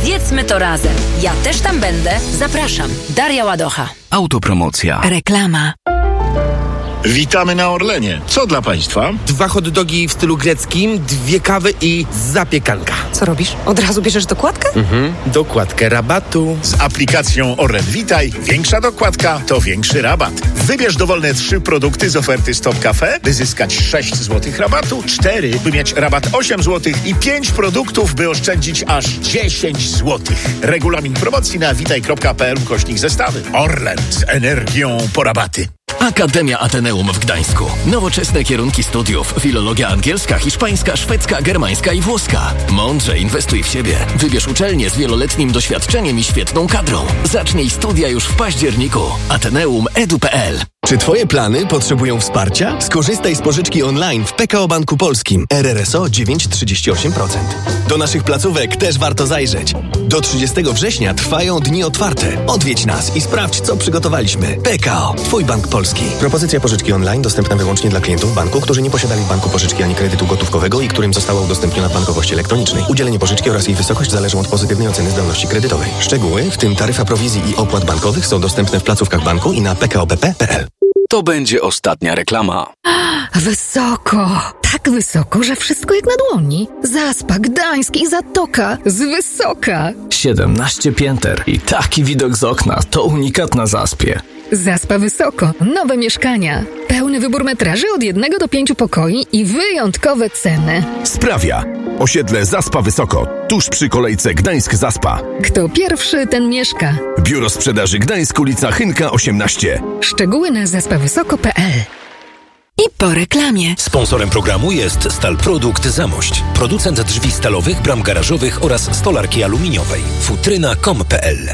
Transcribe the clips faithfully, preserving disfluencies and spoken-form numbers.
Zjedzmy to razem. Ja też tam będę. Zapraszam. Daria Ładocha. Autopromocja. Reklama. Witamy na Orlenie. Co dla Państwa? Dwa hot dogi w stylu greckim, dwie kawy i zapiekanka. Co robisz? Od razu bierzesz dokładkę? Mhm, dokładkę rabatu. Z aplikacją Orlen Witaj większa dokładka to większy rabat. Wybierz dowolne trzy produkty z oferty Stop Cafe, by zyskać sześć złotych rabatu, cztery, by mieć rabat osiem złotych i pięć produktów, by oszczędzić aż dziesięć złotych. Regulamin promocji na witaj.pl ukośnik zestawy. Orlen z energią po rabaty. Akademia Ateneum w Gdańsku. Nowoczesne kierunki studiów. Filologia angielska, hiszpańska, szwedzka, germańska i włoska. Mądrze inwestuj w siebie. Wybierz uczelnię z wieloletnim doświadczeniem i świetną kadrą. Zacznij studia już w październiku. Ateneum kropka edu kropka pe el. Czy Twoje plany potrzebują wsparcia? Skorzystaj z pożyczki online w P K O Banku Polskim. R R S O dziewięć przecinek trzydzieści osiem procent. Do naszych placówek też warto zajrzeć. Do trzydziestego września trwają dni otwarte. Odwiedź nas i sprawdź, co przygotowaliśmy. P K O. Twój bank polski. Propozycja pożyczki online dostępna wyłącznie dla klientów banku, którzy nie posiadali w banku pożyczki ani kredytu gotówkowego i którym została udostępniona w bankowości elektronicznej. Udzielenie pożyczki oraz jej wysokość zależą od pozytywnej oceny zdolności kredytowej. Szczegóły, w tym taryfa prowizji i opłat bankowych, są dostępne w placówkach banku i na p k o b p kropka p l. To będzie ostatnia reklama. Wysoko! Tak wysoko, że wszystko jak na dłoni. Zaspa, Gdańsk i Zatoka z wysoka. siedemnaście pięter i taki widok z okna to unikat na Zaspie. Zaspa Wysoko. Nowe mieszkania. Pełny wybór metraży od jednego do pięciu pokoi i wyjątkowe ceny. Sprawia. Osiedle Zaspa Wysoko. Tuż przy kolejce Gdańsk-Zaspa. Kto pierwszy, ten mieszka. Biuro Sprzedaży Gdańsk, ulica Chynka osiemnaście. Szczegóły na zaspa wysoko kropka pe el. I po reklamie. Sponsorem programu jest Stalprodukt Zamość. Producent drzwi stalowych, bram garażowych oraz stolarki aluminiowej. futryna kropka com kropka pe el.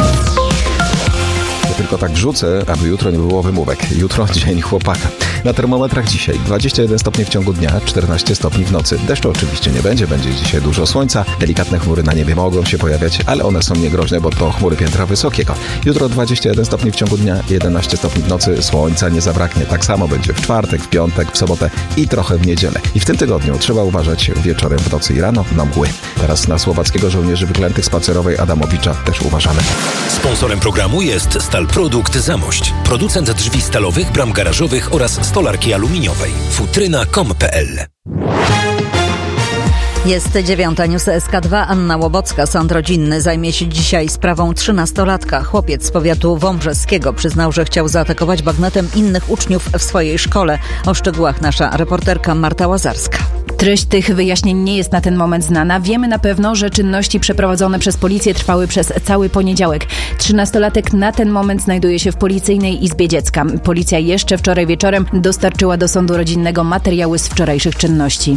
Tylko tak rzucę, aby jutro nie było wymówek. Jutro dzień chłopaka. Na termometrach dzisiaj dwadzieścia jeden stopni w ciągu dnia, czternaście stopni w nocy. Deszczu oczywiście nie będzie, będzie dzisiaj dużo słońca. Delikatne chmury na niebie mogą się pojawiać, ale one są niegroźne, bo to chmury piętra wysokiego. Jutro dwadzieścia jeden stopni w ciągu dnia, jedenaście stopni w nocy. Słońca nie zabraknie. Tak samo będzie w czwartek, w piątek, w sobotę i trochę w niedzielę. I w tym tygodniu trzeba uważać wieczorem, w nocy i rano na mgły. Teraz na słowackiego żołnierzy wyklętych spacerowej Adamowicza też uważamy. Sponsorem programu jest Stalprodukt Zamość. Producent drzwi stalowych, bram garażowych oraz stolarki aluminiowej. futryna kropka com kropka pe el. Jest dziewiąta, news S K dwa. Anna Łobocka. Sąd rodzinny zajmie się dzisiaj sprawą trzynastolatka. Chłopiec z powiatu wąbrzeskiego przyznał, że chciał zaatakować bagnetem innych uczniów w swojej szkole. O szczegółach nasza reporterka Marta Łazarska. Treść tych wyjaśnień nie jest na ten moment znana. Wiemy na pewno, że czynności przeprowadzone przez policję trwały przez cały poniedziałek. Trzynastolatek na ten moment znajduje się w Policyjnej Izbie Dziecka. Policja jeszcze wczoraj wieczorem dostarczyła do sądu rodzinnego materiały z wczorajszych czynności.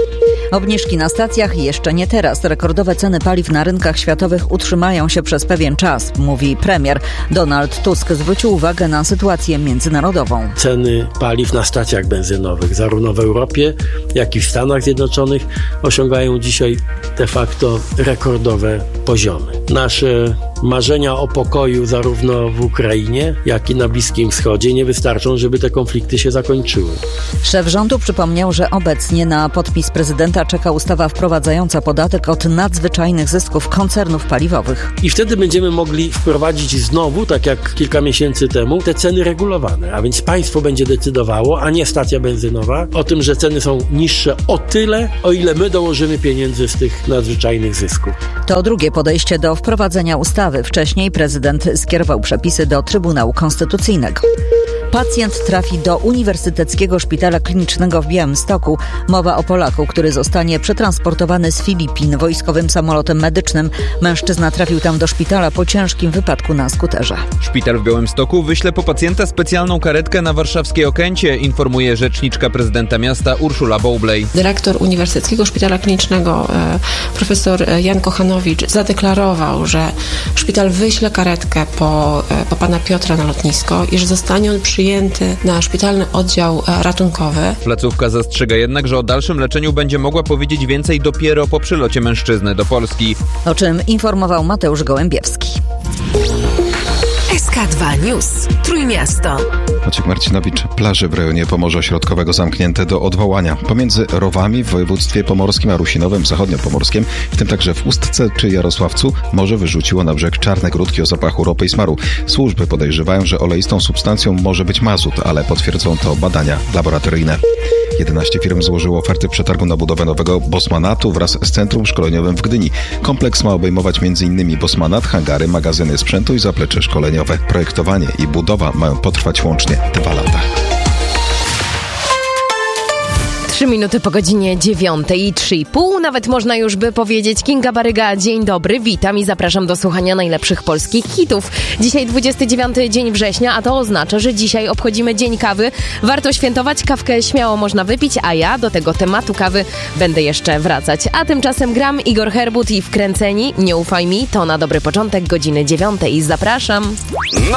Obniżki na stacjach jeszcze nie teraz. Rekordowe ceny paliw na rynkach światowych utrzymają się przez pewien czas, mówi premier. Donald Tusk zwrócił uwagę na sytuację międzynarodową. Ceny paliw na stacjach benzynowych, zarówno w Europie, jak i w Stanach Zjednoczonych, osiągają dzisiaj de facto rekordowe poziomy. Nasze marzenia o pokoju zarówno w Ukrainie, jak i na Bliskim Wschodzie nie wystarczą, żeby te konflikty się zakończyły. Szef rządu przypomniał, że obecnie na podpis prezydenta czeka ustawa wprowadzająca podatek od nadzwyczajnych zysków koncernów paliwowych. I wtedy będziemy mogli wprowadzić znowu, tak jak kilka miesięcy temu, te ceny regulowane. A więc państwo będzie decydowało, a nie stacja benzynowa, o tym, że ceny są niższe o tyle, o ile my dołożymy pieniędzy z tych nadzwyczajnych zysków. To drugie podejście do wprowadzenia ustawy. Wcześniej prezydent skierował przepisy do Trybunału Konstytucyjnego. Pacjent trafi do Uniwersyteckiego Szpitala Klinicznego w Białymstoku. Mowa o Polaku, który zostanie przetransportowany z Filipin wojskowym samolotem medycznym. Mężczyzna trafił tam do szpitala po ciężkim wypadku na skuterze. Szpital w Białymstoku wyśle po pacjenta specjalną karetkę na warszawskie Okęcie, informuje rzeczniczka prezydenta miasta Urszula Bowlej. Dyrektor Uniwersyteckiego Szpitala Klinicznego profesor Jan Kochanowicz zadeklarował, że szpital wyśle karetkę po, po pana Piotra na lotnisko i że zostanie on przy przyjęty na szpitalny oddział ratunkowy. Placówka zastrzega jednak, że o dalszym leczeniu będzie mogła powiedzieć więcej dopiero po przylocie mężczyzny do Polski. O czym informował Mateusz Gołębiewski. S S K dwa News. Trójmiasto. Maciek Marcinowicz. Plaże w rejonie Pomorza Środkowego zamknięte do odwołania. Pomiędzy Rowami w województwie pomorskim a Rusinowem zachodniopomorskim, w tym także w Ustce czy Jarosławcu, morze wyrzuciło na brzeg czarne grudki o zapachu ropy i smaru. Służby podejrzewają, że oleistą substancją może być mazut, ale potwierdzą to badania laboratoryjne. jedenaście firm złożyło oferty przetargu na budowę nowego bosmanatu wraz z centrum szkoleniowym w Gdyni. Kompleks ma obejmować m.in. bosmanat, hangary, magazyny sprzętu i zaplecze szkoleniowe. Projektowanie i budowa mają potrwać łącznie dwa lata. Trzy minuty po godzinie dziewiątej i trzy i pół, nawet można już by powiedzieć. Kinga Baryga, dzień dobry, witam i zapraszam do słuchania najlepszych polskich hitów. Dzisiaj dwudziesty dziewiąty dzień września, a to oznacza, że dzisiaj obchodzimy Dzień Kawy. Warto świętować, kawkę śmiało można wypić, a ja do tego tematu kawy będę jeszcze wracać. A tymczasem gram Igor Herbut i Wkręceni. Nie ufaj mi, to na dobry początek godziny dziewiątej. Zapraszam.